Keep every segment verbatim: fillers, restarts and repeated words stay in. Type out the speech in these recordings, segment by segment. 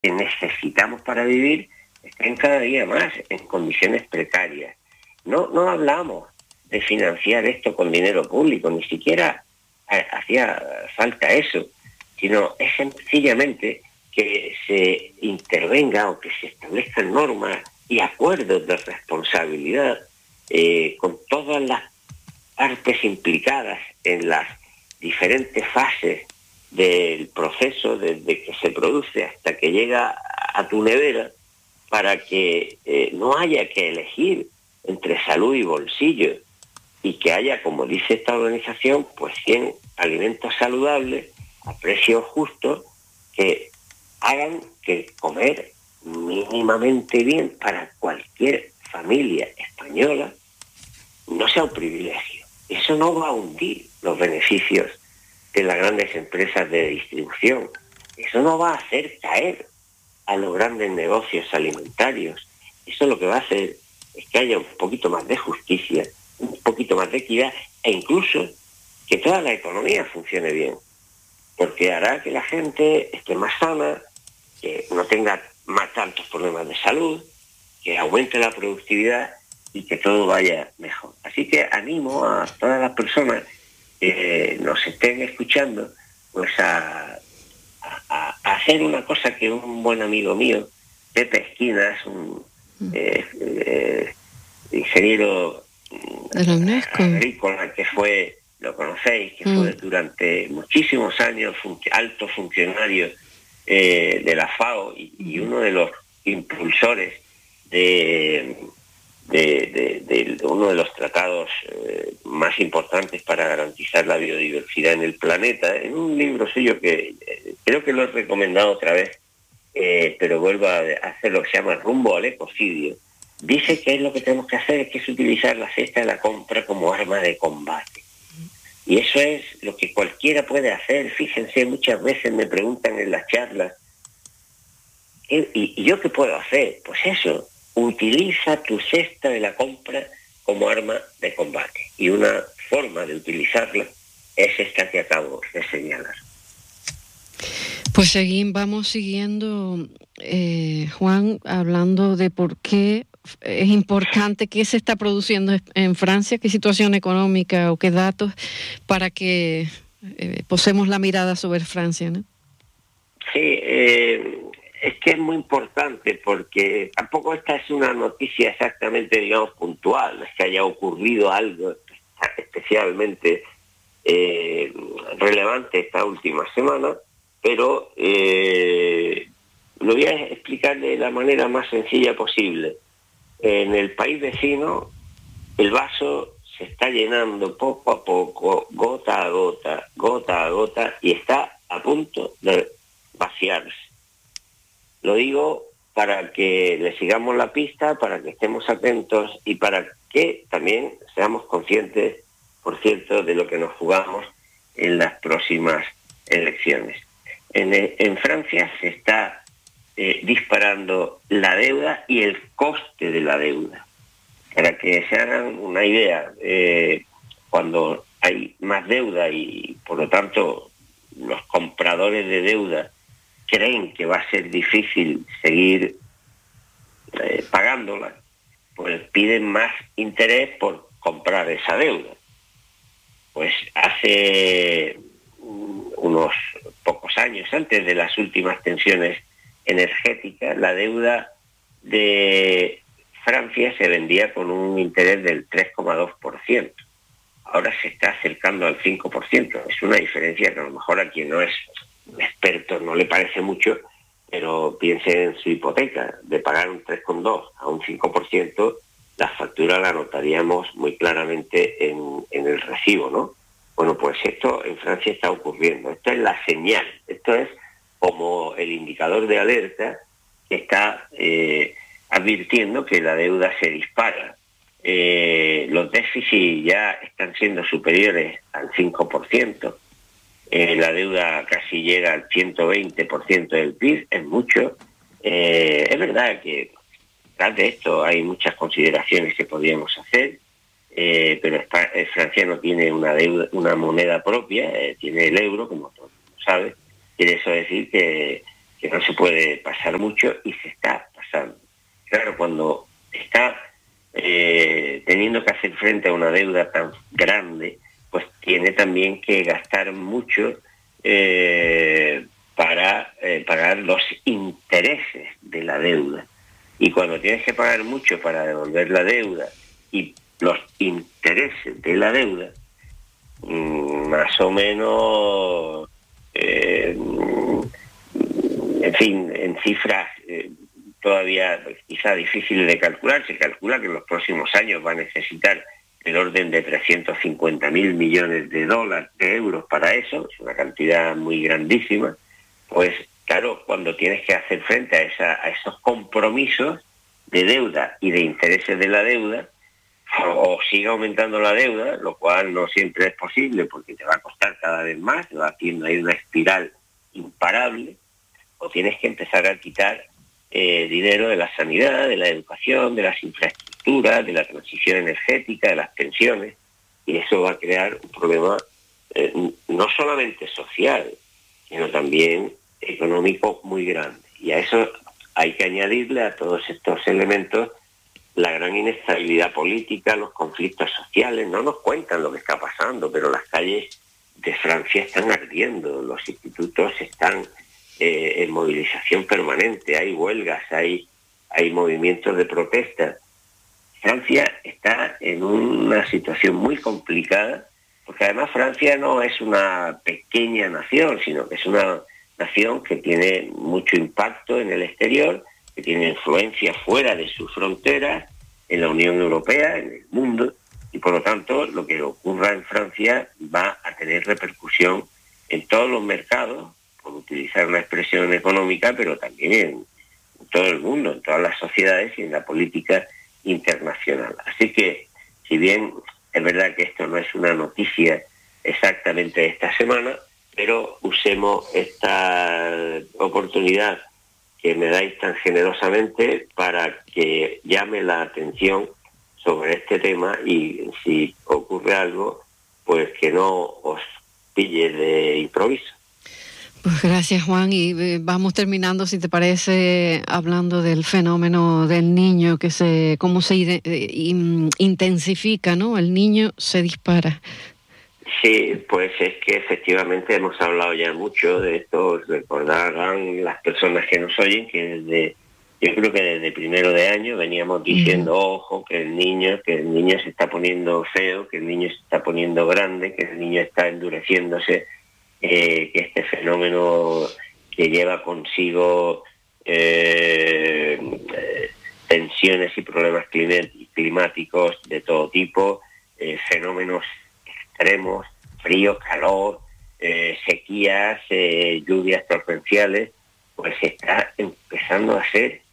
que necesitamos para vivir estén cada día más en condiciones precarias. No, no hablamos de financiar esto con dinero público, ni siquiera hacía falta eso, sino es sencillamente que se intervenga o que se establezcan normas y acuerdos de responsabilidad eh, con todas las partes implicadas en las diferentes fases del proceso, desde que se produce hasta que llega a tu nevera, para que eh, no haya que elegir entre salud y bolsillo, y que haya, como dice esta organización, pues cien alimentos saludables a precios justos que hagan que comer mínimamente bien para cualquier familia española no sea un privilegio. Eso no va a hundir los beneficios de las grandes empresas de distribución. Eso no va a hacer caer a los grandes negocios alimentarios. Eso lo que va a hacer es que haya un poquito más de justicia, un poquito más de equidad e incluso que toda la economía funcione bien, porque hará que la gente esté más sana, que no tenga más tantos problemas de salud, que aumente la productividad y que todo vaya mejor. Así que animo a todas las personas que nos estén escuchando pues a, a, a hacer una cosa que un buen amigo mío, Pepe Esquinas, un eh, eh, ingeniero de la UNESCO, agrícola que fue, lo conocéis, que mm. fue durante muchísimos años fun- alto funcionario eh, de la FAO y, y uno de los impulsores de, de, de, de uno de los tratados eh, más importantes para garantizar la biodiversidad en el planeta, en un libro suyo que eh, creo que lo he recomendado otra vez, eh, pero vuelvo a hacer lo que se llama Rumbo al ecocidio. Dice que es lo que tenemos que hacer, es que es utilizar la cesta de la compra como arma de combate. Y eso es lo que cualquiera puede hacer. Fíjense, muchas veces me preguntan en las charlas, ¿y, y yo qué puedo hacer? Pues eso, utiliza tu cesta de la compra como arma de combate. Y una forma de utilizarla es esta que acabo de señalar. Pues seguimos, vamos siguiendo, eh, Juan, hablando de por qué es importante, qué se está produciendo en Francia, qué situación económica o qué datos para que eh, posemos la mirada sobre Francia, ¿no? Sí, eh, es que es muy importante porque tampoco esta es una noticia exactamente, digamos, puntual, no es que haya ocurrido algo especialmente eh, relevante esta última semana, pero eh, lo voy a explicar de la manera más sencilla posible. En el país vecino, el vaso se está llenando poco a poco, gota a gota, gota a gota, y está a punto de vaciarse. Lo digo para que le sigamos la pista, para que estemos atentos y para que también seamos conscientes, por cierto, de lo que nos jugamos en las próximas elecciones. En, en Francia se está eh, disparando la deuda y el coste de la deuda. Para que se hagan una idea, eh, cuando hay más deuda y por lo tanto los compradores de deuda creen que va a ser difícil seguir eh, pagándola, pues piden más interés por comprar esa deuda. Pues hace unos pocos años, antes de las últimas tensiones energéticas, la deuda de Francia se vendía con un interés del tres coma dos por ciento. Ahora se está acercando al cinco por ciento. Es una diferencia que a lo mejor a quien no es experto no le parece mucho, pero piense en su hipoteca. De pagar un tres coma dos a un cinco por ciento, la factura la notaríamos muy claramente en, en el recibo, ¿no? Bueno, pues esto en Francia está ocurriendo. Esto es la señal. Esto es como el indicador de alerta que está eh, advirtiendo que la deuda se dispara. Eh, los déficits ya están siendo superiores al cinco por ciento. Eh, la deuda casi llega al ciento veinte por ciento del P I B, es mucho. Eh, es verdad que tras de esto hay muchas consideraciones que podríamos hacer, eh, pero Francia no tiene una deuda, una moneda propia, eh, tiene el euro, como todos saben. Quiere eso decir que, que no se puede pasar mucho y se está pasando. Claro, cuando está eh, teniendo que hacer frente a una deuda tan grande, pues tiene también que gastar mucho eh, para eh, pagar los intereses de la deuda. Y cuando tienes que pagar mucho para devolver la deuda y los intereses de la deuda, mmm, más o menos, eh, en fin, en cifras eh, todavía quizá difíciles de calcular, se calcula que en los próximos años va a necesitar el orden de trescientos cincuenta mil millones de dólares, de euros para eso, es una cantidad muy grandísima. Pues claro, cuando tienes que hacer frente a, esa, a esos compromisos de deuda y de intereses de la deuda, o, o sigue aumentando la deuda, lo cual no siempre es posible porque te va a costar cada vez más, va haciendo ahí una espiral imparable, o tienes que empezar a quitar eh, dinero de la sanidad, de la educación, de las infraestructuras, de la transición energética, de las pensiones, y eso va a crear un problema eh, no solamente social, sino también económico muy grande. Y a eso hay que añadirle, a todos estos elementos, la gran inestabilidad política, los conflictos sociales. No nos cuentan lo que está pasando, pero las calles de Francia están ardiendo, los institutos están eh, en movilización permanente, hay huelgas, hay, hay movimientos de protesta. Francia está en una situación muy complicada, porque además Francia no es una pequeña nación, sino que es una nación que tiene mucho impacto en el exterior, que tiene influencia fuera de sus fronteras, en la Unión Europea, en el mundo, y por lo tanto lo que ocurra en Francia va a tener repercusión en todos los mercados, por utilizar una expresión económica, pero también en, en todo el mundo, en todas las sociedades y en la política internacional. Así que, si bien es verdad que esto no es una noticia exactamente de esta semana, pero usemos esta oportunidad que me dais tan generosamente para que llame la atención sobre este tema, y si ocurre algo, pues que no os pille de improviso. Pues gracias, Juan, y eh, vamos terminando, si te parece, hablando del fenómeno del niño, que se cómo se ide, eh, intensifica, ¿no? El niño se dispara. Sí, pues es que efectivamente hemos hablado ya mucho de esto. Recordarán las personas que nos oyen que desde, yo creo que desde primero de año veníamos diciendo, uh-huh. ojo, que el niño, que el niño se está poniendo feo, que el niño se está poniendo grande, que el niño está endureciéndose, eh, que este fenómeno que lleva consigo eh, eh, tensiones y problemas climáticos de todo tipo, eh, fenómenos extremos, frío, calor, eh, sequías, eh, lluvias torrenciales, pues está empezando a ser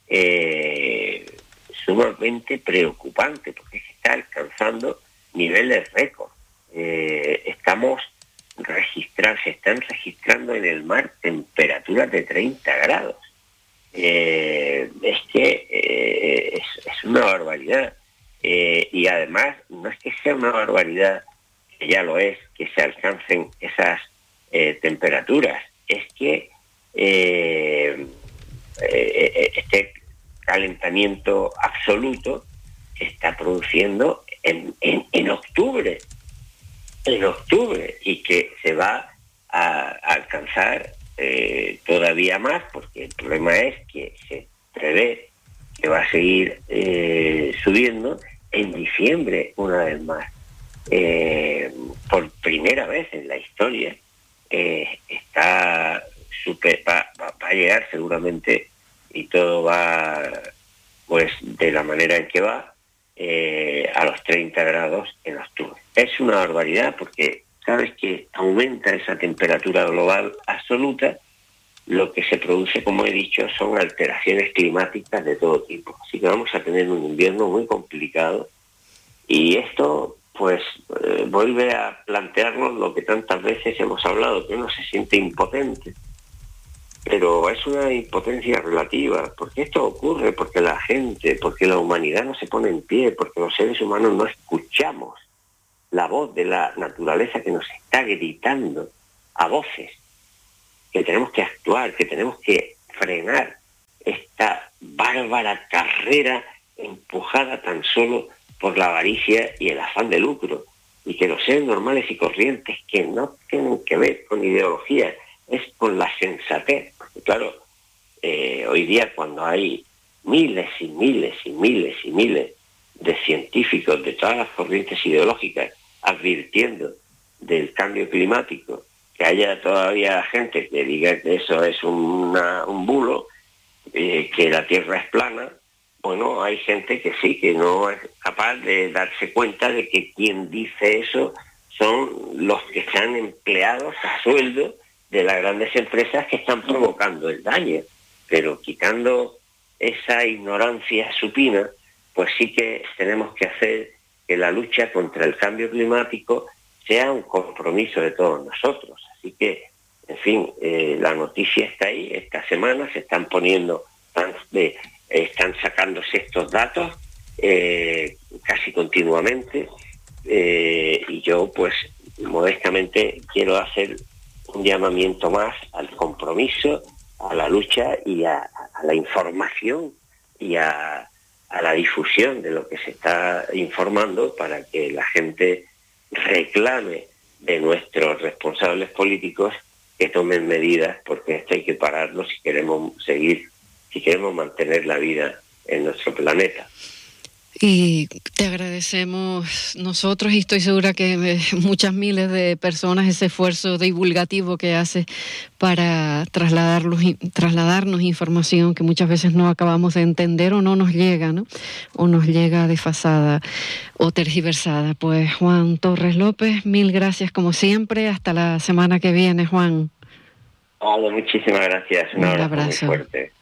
eh, sumamente preocupante, porque se está alcanzando niveles récord. Eh, estamos registrando, se están registrando en el mar temperaturas de treinta grados. Eh, es que eh, es, es una barbaridad. Eh, y además, no es que sea una barbaridad, que ya lo es, que se alcancen esas eh, temperaturas, es que eh, eh, este calentamiento absoluto se está produciendo en, en, en octubre, en octubre, y que se va a, a alcanzar eh, todavía más, porque el problema es que se prevé que va a seguir eh, subiendo en diciembre una vez más. Eh, por primera vez en la historia eh, está super, va, va, va a llegar seguramente, y todo va pues de la manera en que va, eh, a los treinta grados en octubre. Es una barbaridad, porque sabes que aumenta esa temperatura global absoluta, lo que se produce, como he dicho, son alteraciones climáticas de todo tipo. Así que vamos a tener un invierno muy complicado, y esto pues eh, vuelve a plantearnos lo que tantas veces hemos hablado, que uno se siente impotente, pero es una impotencia relativa, porque esto ocurre porque la gente, porque la humanidad no se pone en pie, porque los seres humanos no escuchamos la voz de la naturaleza que nos está gritando a voces que tenemos que actuar, que tenemos que frenar esta bárbara carrera empujada tan solo por la avaricia y el afán de lucro, y que los seres normales y corrientes, que no tienen que ver con ideología, es con la sensatez. Porque claro, eh, hoy día cuando hay miles y miles y miles y miles de científicos de todas las corrientes ideológicas advirtiendo del cambio climático, que haya todavía gente que diga que eso es una, un bulo, eh, que la Tierra es plana, bueno, hay gente que sí, que no es capaz de darse cuenta de que quien dice eso son los que están empleados a sueldo de las grandes empresas que están provocando el daño. Pero quitando esa ignorancia supina, pues sí que tenemos que hacer que la lucha contra el cambio climático sea un compromiso de todos nosotros. Así que, en fin, eh, la noticia está ahí. Esta semana se están poniendo, están, eh, están sacándose estos datos eh, casi continuamente, eh, y yo, pues, modestamente quiero hacer un llamamiento más al compromiso, a la lucha y a, a la información y a, a la difusión de lo que se está informando, para que la gente reclame de nuestros responsables políticos que tomen medidas, porque esto hay que pararlo si queremos seguir, si queremos mantener la vida en nuestro planeta. Y te agradecemos nosotros, y estoy segura que muchas miles de personas, ese esfuerzo divulgativo que haces para trasladarlos, trasladarnos información que muchas veces no acabamos de entender o no nos llega, ¿no? O nos llega desfasada o tergiversada. Pues Juan Torres López, mil gracias como siempre. Hasta la semana que viene, Juan. Vale, muchísimas gracias. Un, Un abrazo, abrazo muy fuerte.